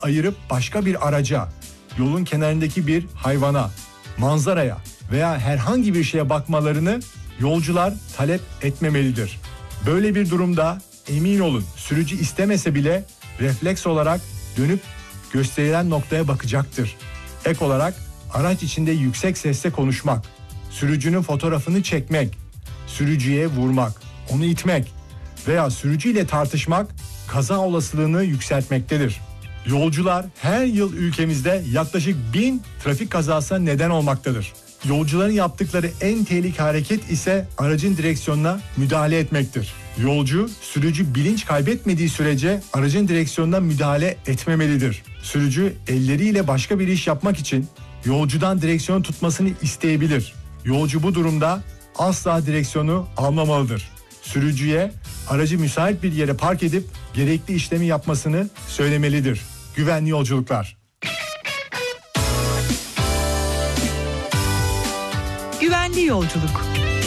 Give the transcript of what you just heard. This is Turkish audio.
ayırıp başka bir araca, yolun kenarındaki bir hayvana, manzaraya veya herhangi bir şeye bakmalarını yolcular talep etmemelidir. Böyle bir durumda emin olun sürücü istemese bile refleks olarak dönüp gösterilen noktaya bakacaktır. Ek olarak araç içinde yüksek sesle konuşmak, sürücünün fotoğrafını çekmek, sürücüye vurmak, onu itmek veya sürücüyle tartışmak kaza olasılığını yükseltmektedir. Yolcular her yıl ülkemizde yaklaşık 1000 trafik kazasına neden olmaktadır. Yolcuların yaptıkları en tehlikeli hareket ise aracın direksiyonuna müdahale etmektir. Yolcu, sürücü bilinç kaybetmediği sürece aracın direksiyonuna müdahale etmemelidir. Sürücü elleriyle başka bir iş yapmak için yolcudan direksiyonu tutmasını isteyebilir. Yolcu bu durumda asla direksiyonu almamalıdır. Sürücüye aracı müsait bir yere park edip gerekli işlemi yapmasını söylemelidir. Güvenli yolculuklar. Güvenli yolculuk.